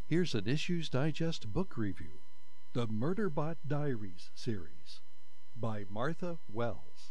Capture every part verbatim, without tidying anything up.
Here's an Issues Digest book review. The Murderbot Diaries series by Martha Wells.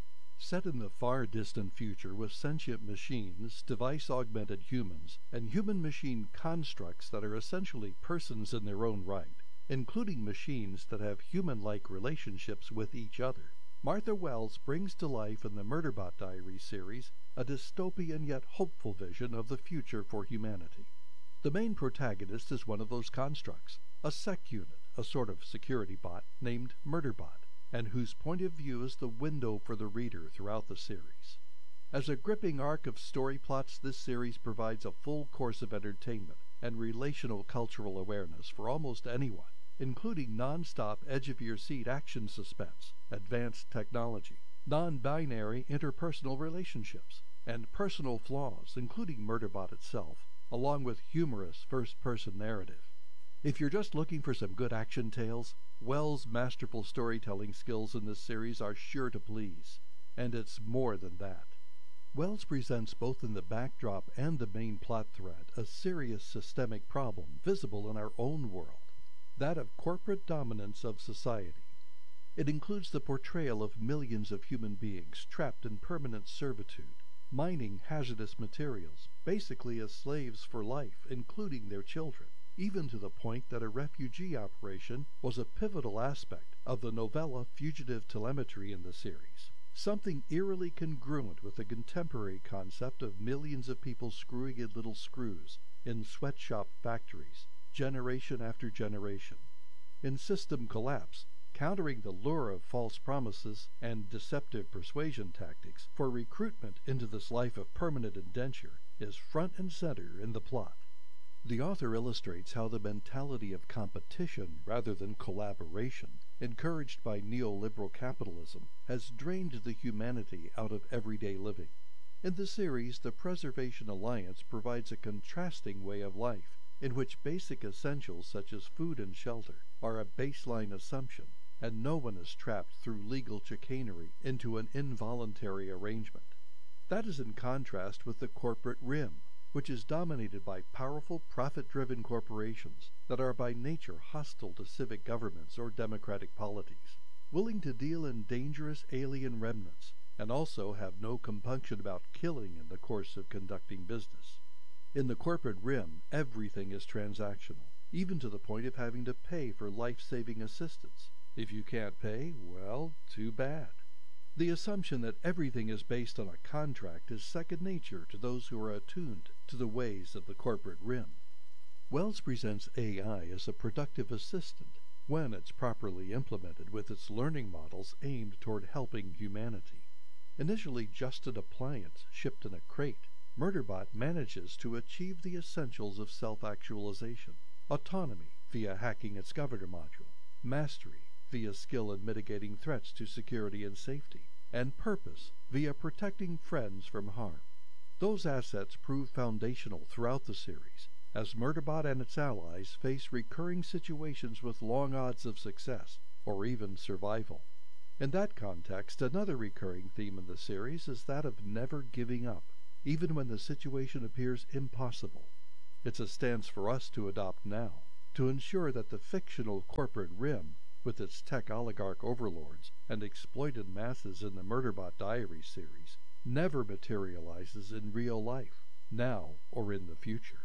Set in the far distant future with sentient machines, device-augmented humans, and human-machine constructs that are essentially persons in their own right, including machines that have human-like relationships with each other, Martha Wells brings to life in the Murderbot Diaries series a dystopian yet hopeful vision of the future for humanity. The main protagonist is one of those constructs, a sec unit, a sort of security bot named Murderbot, and whose point of view is the window for the reader throughout the series. As a gripping arc of story plots, this series provides a full course of entertainment and relational cultural awareness for almost anyone, including non-stop edge-of-your-seat action suspense, advanced technology, non-binary interpersonal relationships, and personal flaws, including Murderbot itself, along with humorous first-person narrative. If you're just looking for some good action tales, Wells' masterful storytelling skills in this series are sure to please, and it's more than that. Wells presents both in the backdrop and the main plot thread a serious systemic problem visible in our own world, that of corporate dominance of society. It includes the portrayal of millions of human beings trapped in permanent servitude, mining hazardous materials, basically as slaves for life, including their children, even to the point that a refugee operation was a pivotal aspect of the novella Fugitive Telemetry in the series, something eerily congruent with the contemporary concept of millions of people screwing in little screws in sweatshop factories, generation after generation. In System Collapse, countering the lure of false promises and deceptive persuasion tactics for recruitment into this life of permanent indenture is front and center in the plot. The author illustrates how the mentality of competition rather than collaboration, encouraged by neoliberal capitalism, has drained the humanity out of everyday living. In the series, the Preservation Alliance provides a contrasting way of life, in which basic essentials such as food and shelter are a baseline assumption, and no one is trapped through legal chicanery into an involuntary arrangement. That is in contrast with the corporate rim, which is dominated by powerful profit-driven corporations that are by nature hostile to civic governments or democratic polities, willing to deal in dangerous alien remnants, and also have no compunction about killing in the course of conducting business. In the corporate rim, everything is transactional, even to the point of having to pay for life-saving assistance. If you can't pay, well, too bad. The assumption that everything is based on a contract is second nature to those who are attuned to the ways of the corporate rim. Wells presents A I as a productive assistant when it's properly implemented with its learning models aimed toward helping humanity. Initially just an appliance shipped in a crate, Murderbot manages to achieve the essentials of self-actualization: autonomy via hacking its governor module, mastery via skill in mitigating threats to security and safety, and purpose via protecting friends from harm. Those assets prove foundational throughout the series, as Murderbot and its allies face recurring situations with long odds of success, or even survival. In that context, another recurring theme in the series is that of never giving up, even when the situation appears impossible. It's a stance for us to adopt now, to ensure that the fictional corporate rim, with its tech oligarch overlords and exploited masses in the Murderbot Diaries series, never materializes in real life, now or in the future.